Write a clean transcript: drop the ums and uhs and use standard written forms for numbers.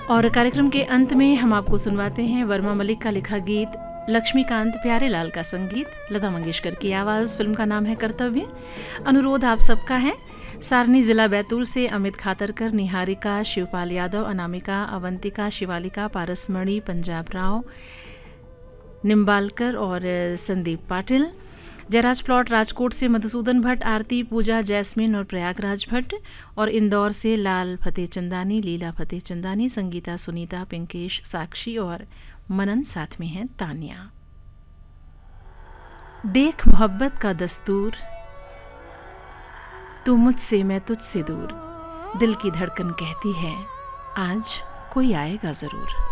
और कार्यक्रम के अंत में हम आपको सुनवाते हैं वर्मा मलिक का लिखा गीत, लक्ष्मीकांत प्यारेलाल का संगीत, लता मंगेशकर की आवाज़। फिल्म का नाम है कर्तव्य। अनुरोध आप सबका है। सारनी जिला बैतूल से अमित खातरकर, निहारिका, शिवपाल यादव, अनामिका, अवंतिका, शिवालिका, पारसमणि, पंजाब राव, निम्बालकर और संदीप पाटिल। जयराज प्लॉट राजकोट से मधुसूदन भट्ट, आरती, पूजा, जैस्मिन और प्रयागराज भट्ट। और इंदौर से लाल फतेह चंदानी, लीला फतेह चंदानी, संगीता, सुनीता, पिंकेश, साक्षी और मनन, साथ में है तानिया। देख मोहब्बत का दस्तूर, तू मुझसे मैं तुझसे दूर, दिल की धड़कन कहती है आज कोई आएगा जरूर।